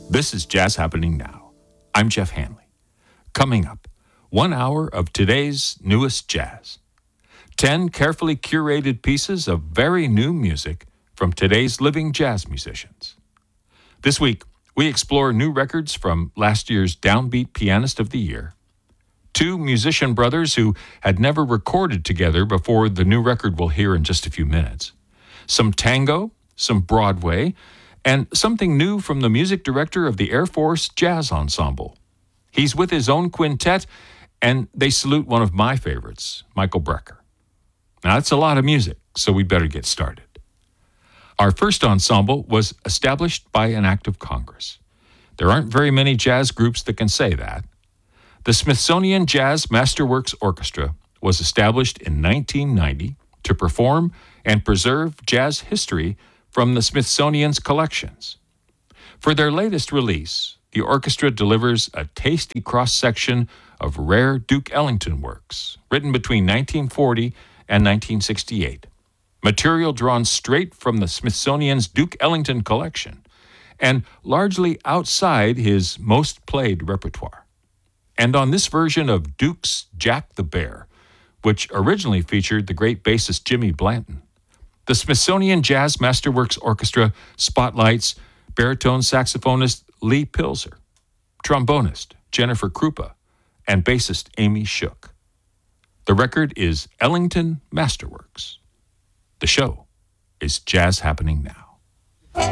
This is Jazz Happening Now. I'm Jeff Hanley. Coming up, 1 hour of today's newest jazz. 10 carefully curated pieces of very new music from today's living jazz musicians. This week, we explore new records from last year's Downbeat Pianist of the Year, two musician brothers who had never recorded together before the new record we'll hear in just a few minutes, some tango, some Broadway, and something new from the music director of the Air Force Jazz Ensemble. He's with his own quintet, and they salute one of my favorites, Michael Brecker. Now, that's a lot of music, so we better get started. Our first ensemble was established by an act of Congress. There aren't very many jazz groups that can say that. The Smithsonian Jazz Masterworks Orchestra was established in 1990 to perform and preserve jazz history from the Smithsonian's collections. For their latest release, the orchestra delivers a tasty cross-section of rare Duke Ellington works, written between 1940 and 1968. Material drawn straight from the Smithsonian's Duke Ellington collection, and largely outside his most played repertoire. And on this version of Duke's Jack the Bear, which originally featured the great bassist Jimmy Blanton, the Smithsonian Jazz Masterworks Orchestra spotlights baritone saxophonist Lee Pilzer, trombonist Jennifer Krupa, and bassist Amy Shook. The record is Ellington Masterworks. The show is Jazz Happening Now.